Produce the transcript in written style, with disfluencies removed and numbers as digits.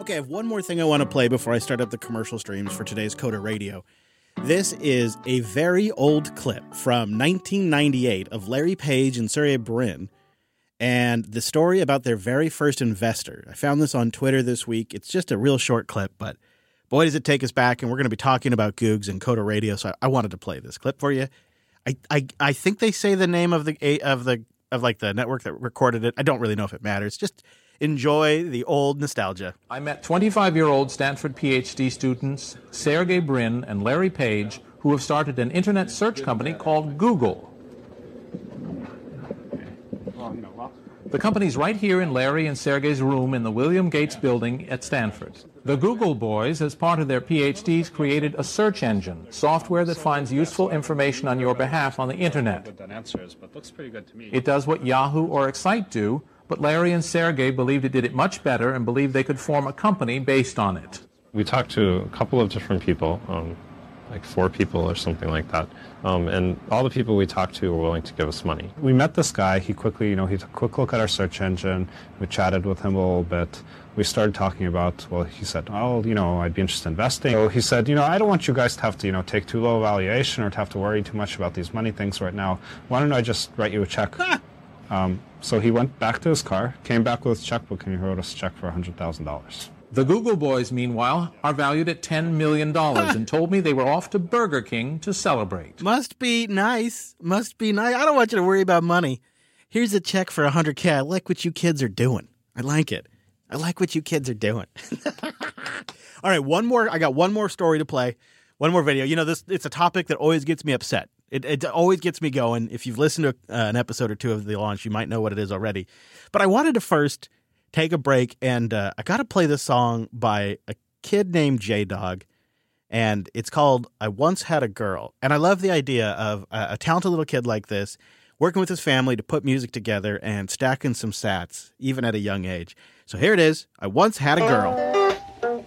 Okay, I have one more thing I want to play before I start up the commercial streams for today's Coda Radio. This is a very old clip from 1998 of Larry Page and Sergey Brin and the story about their very first investor. I found this on Twitter this week. It's just a real short clip, but boy, does it take us back, and we're going to be talking about Googs and Coda Radio, so I wanted to play this clip for you. I think they say the name of the network that recorded it. I don't really know if it matters. Just enjoy the old nostalgia. I met 25-year-old Stanford PhD students Sergey Brin and Larry Page, who have started an internet search company called Google. The company's right here in Larry and Sergey's room in the William Gates building at Stanford. The Google boys, as part of their PhDs, created a search engine, software that finds useful information on your behalf on the internet. It does what Yahoo or Excite do, but Larry and Sergey believed it did it much better and believed they could form a company based on it. We talked to a couple of different people, like 4 people or something like that. And all the people we talked to were willing to give us money. We met this guy. He quickly, he took a quick look at our search engine. We chatted with him a little bit. We started talking about, he said, I'd be interested in investing. So he said, I don't want you guys to have to, take too low a valuation or to have to worry too much about these money things right now. Why don't I just write you a check? So he went back to his car, came back with his checkbook, and he wrote us a check for $100,000. The Google boys, meanwhile, are valued at $10 million and told me they were off to Burger King to celebrate. Must be nice. I don't want you to worry about money. Here's a check for $100K. I like what you kids are doing. I like it. I like what you kids are doing. All right, I got one more story to play. One more video. It's a topic that always gets me upset. It always gets me going. If you've listened to an episode or two of The Launch, you might know what it is already. But I wanted to first take a break, and I got to play this song by a kid named J-Dog, and it's called I Once Had a Girl. And I love the idea of a talented little kid like this working with his family to put music together and stacking some sats, even at a young age. So here it is, I Once Had a Girl.